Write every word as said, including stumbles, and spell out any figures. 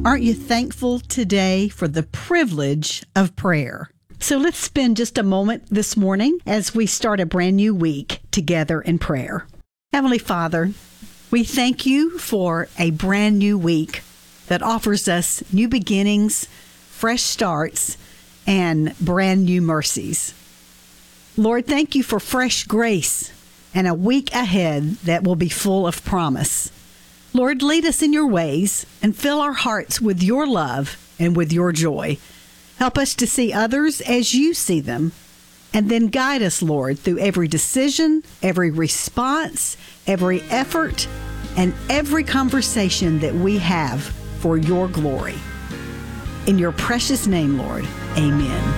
Aren't you thankful today for the privilege of prayer? So let's spend just a moment this morning as we start a brand new week together in prayer. Heavenly Father, we thank you for a brand new week that offers us new beginnings, fresh starts, and brand new mercies. Lord, thank you for fresh grace and a week ahead that will be full of promise. Lord, lead us in your ways and fill our hearts with your love and with your joy. Help us to see others as you see them, and then guide us, Lord, through every decision, every response, every effort, and every conversation that we have for your glory. In your precious name, Lord, amen.